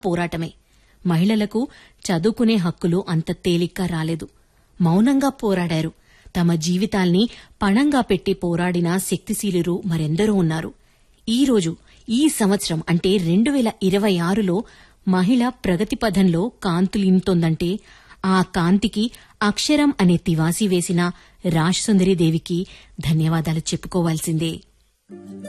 పోరాటమే. మహిళలకు చదువుకునే హక్కులు అంత తేలిగ్గా రాలేదు. మౌనంగా పోరాడారు. తమ జీవితాల్ని పణంగా పెట్టి పోరాడిన శక్తిశీలురు మరెందరో ఉన్నారు. ఈరోజు ఈ సంవత్సరం అంటే 2026లో మహిళ ప్రగతి పథంలో కాంతులింతోందంటే ఆ కాంతికి అక్షరం అనే తివాసీ వేసిన రాజసుందరీదేవికి ధన్యవాదాలు చెప్పుకోవాల్సిందే.